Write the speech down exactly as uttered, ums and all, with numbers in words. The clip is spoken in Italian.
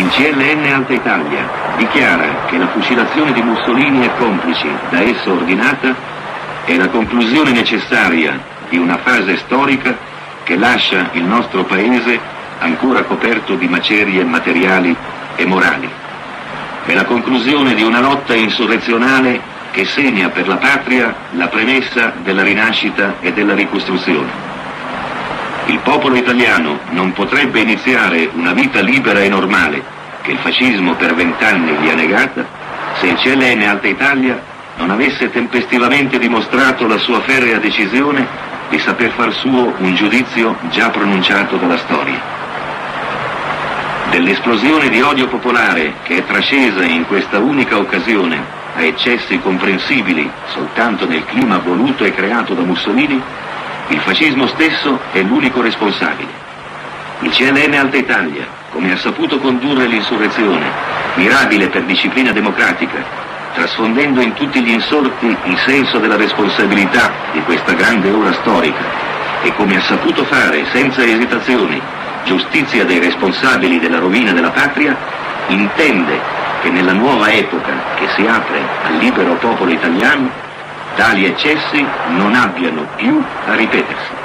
Il C L N Alta Italia dichiara che la fucilazione di Mussolini e complici da esso ordinata è la conclusione necessaria di una fase storica che lascia il nostro paese ancora coperto di macerie materiali e morali. È la conclusione di una lotta insurrezionale che segna per la patria la premessa della rinascita e della ricostruzione. Il popolo italiano non potrebbe iniziare una vita libera e normale, che il fascismo per vent'anni gli ha negata, se il C L N Alta Italia non avesse tempestivamente dimostrato la sua ferrea decisione di saper far suo un giudizio già pronunciato dalla storia. Dell'esplosione di odio popolare che è trascesa in questa unica occasione a eccessi comprensibili soltanto nel clima voluto e creato da Mussolini, il fascismo stesso è l'unico responsabile. Il C L N Alta Italia, come ha saputo condurre l'insurrezione, mirabile per disciplina democratica, trasfondendo in tutti gli insorti il senso della responsabilità di questa grande ora storica, e come ha saputo fare senza esitazioni giustizia dei responsabili della rovina della patria, intende che nella nuova epoca che si apre al libero popolo italiano tali eccessi non abbiano più a ripetersi.